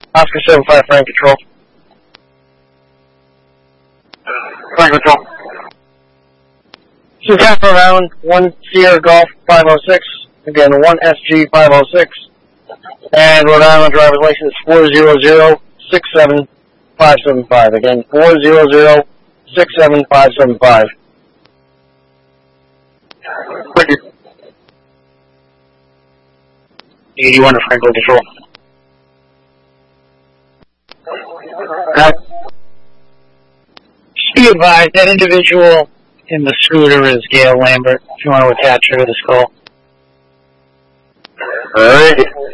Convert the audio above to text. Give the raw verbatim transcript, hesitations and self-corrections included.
Oscar seven five, Frank Control. Frank Control. This is half Rhode Island, one Sierra Golf five oh six, again, one S G five oh six, and Rhode Island driver's license four zero zero six seven five seven five, again, four zero zero six seven five seven five. Thank you. eighty-one to Franklin Control. Uh, just be advised, that individual in the scooter is Gail Lambert, if you want to attach her to this call. Alright.